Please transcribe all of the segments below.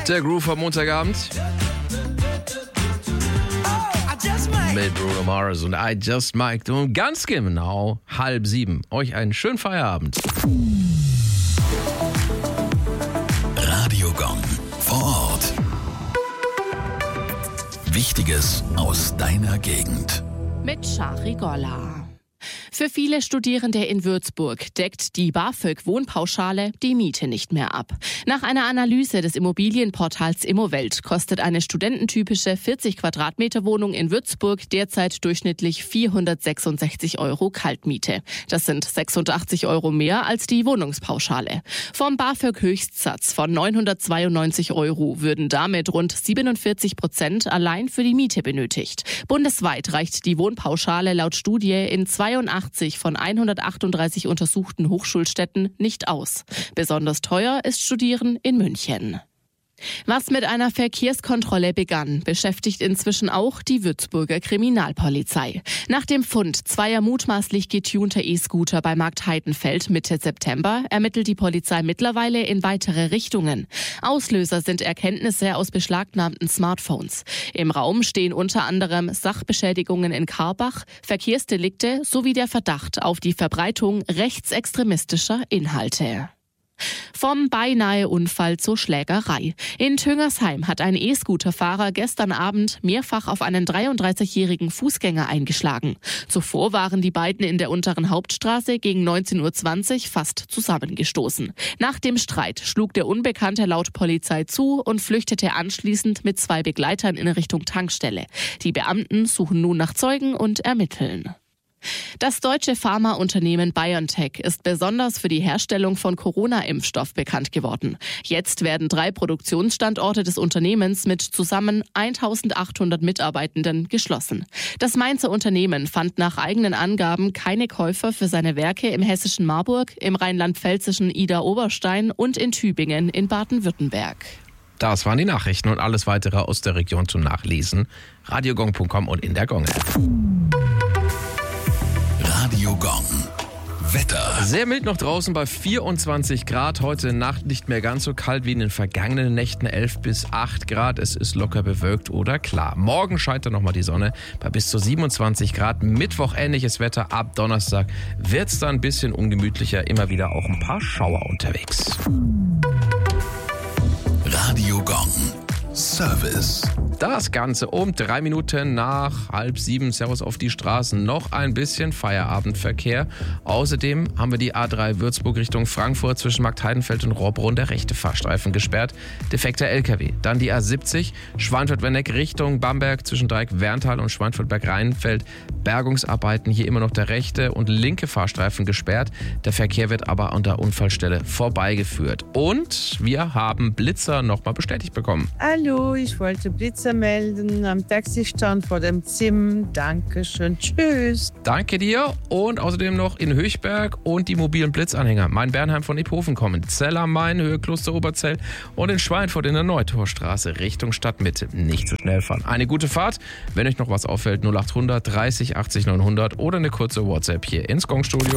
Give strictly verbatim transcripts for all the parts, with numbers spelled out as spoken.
Der Groove am Montagabend mit Bruno Mars und I Just Mike. Und ganz genau halb sieben. Euch einen schönen Feierabend. Radio Gong vor Ort. Wichtiges aus deiner Gegend. Mit Shari Golla. Für viele Studierende in Würzburg deckt die BAföG-Wohnpauschale die Miete nicht mehr ab. Nach einer Analyse des Immobilienportals Immowelt kostet eine studententypische vierzig Quadratmeter Wohnung in Würzburg derzeit durchschnittlich vierhundertsechsundsechzig Euro Kaltmiete. Das sind sechsundachtzig Euro mehr als die Wohnungspauschale. Vom BAföG-Höchstsatz von neunhundertzweiundneunzig Euro würden damit rund siebenundvierzig Prozent allein für die Miete benötigt. Bundesweit reicht die Wohnpauschale laut Studie in zweiundachtzig von hundertachtunddreißig untersuchten Hochschulstädten nicht aus. Besonders teuer ist Studieren in München. Was mit einer Verkehrskontrolle begann, beschäftigt inzwischen auch die Würzburger Kriminalpolizei. Nach dem Fund zweier mutmaßlich getunter E-Scooter bei Markt Heidenfeld Mitte September ermittelt die Polizei mittlerweile in weitere Richtungen. Auslöser sind Erkenntnisse aus beschlagnahmten Smartphones. Im Raum stehen unter anderem Sachbeschädigungen in Karbach, Verkehrsdelikte sowie der Verdacht auf die Verbreitung rechtsextremistischer Inhalte. Vom Beinahe-Unfall zur Schlägerei. In Tüngersheim hat ein E-Scooter-Fahrer gestern Abend mehrfach auf einen dreiunddreißigjährigen Fußgänger eingeschlagen. Zuvor waren die beiden in der unteren Hauptstraße gegen neunzehn Uhr zwanzig fast zusammengestoßen. Nach dem Streit schlug der Unbekannte laut Polizei zu und flüchtete anschließend mit zwei Begleitern in Richtung Tankstelle. Die Beamten suchen nun nach Zeugen und ermitteln. Das deutsche Pharmaunternehmen BioNTech ist besonders für die Herstellung von Corona-Impfstoff bekannt geworden. Jetzt werden drei Produktionsstandorte des Unternehmens mit zusammen eintausendachthundert Mitarbeitenden geschlossen. Das Mainzer Unternehmen fand nach eigenen Angaben keine Käufer für seine Werke im hessischen Marburg, im rheinland-pfälzischen Idar-Oberstein und in Tübingen in Baden-Württemberg. Das waren die Nachrichten und alles weitere aus der Region zum Nachlesen. radiogong punkt com und in der Gong-App. Radio Gong. Wetter. Sehr mild noch draußen bei vierundzwanzig Grad. Heute Nacht nicht mehr ganz so kalt wie in den vergangenen Nächten. elf bis acht Grad. Es ist locker bewölkt oder klar. Morgen scheint dann nochmal die Sonne bei bis zu siebenundzwanzig Grad. Mittwoch ähnliches Wetter. Ab Donnerstag wird es dann ein bisschen ungemütlicher. Immer wieder auch ein paar Schauer unterwegs. Radio Gong. Service. Das Ganze um drei Minuten nach halb sieben. Servus auf die Straßen. Noch ein bisschen Feierabendverkehr. Außerdem haben wir die A drei Würzburg Richtung Frankfurt zwischen Markt Heidenfeld und Rohrbrunn der rechte Fahrstreifen gesperrt. Defekter L K W. Dann die A siebzig Schweinfurt-Werneck Richtung Bamberg zwischen Dreieck-Werntal und Schweinfurt-Berg-Rheinfeld. Bergungsarbeiten, hier immer noch der rechte und linke Fahrstreifen gesperrt. Der Verkehr wird aber an der Unfallstelle vorbeigeführt. Und wir haben Blitzer nochmal bestätigt bekommen. Hallo, ich wollte Blitzer melden am Taxistand vor dem Zim. Dankeschön, tschüss. Danke dir und außerdem noch in Höchberg und die mobilen Blitzanhänger. Main-Bernheim von Iphofen kommen, Zell am Main, Höhe Kloster Oberzell und in Schweinfurt in der Neutorstraße Richtung Stadtmitte. Nicht zu schnell fahren. Eine gute Fahrt. Wenn euch noch was auffällt, null achthundert dreißig achtzig neunhundert oder eine kurze WhatsApp hier ins Gong-Studio.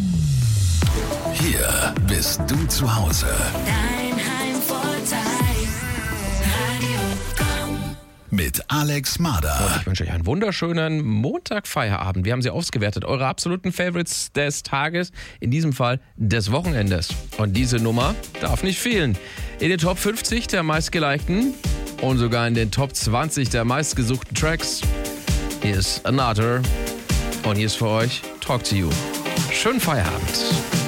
Hier bist du zu Hause. Dein Heimvorteil. Radio Gong. Mit Alex Mader. Ich wünsche euch einen wunderschönen Montag-Feierabend. Wir haben sie ausgewertet. Eure absoluten Favorites des Tages, in diesem Fall des Wochenendes. Und diese Nummer darf nicht fehlen. In den Top fünfzig der meistgelikten und sogar in den Top zwanzig der meistgesuchten Tracks. Hier ist Another und hier ist für euch Talk to You. Schönen Feierabend.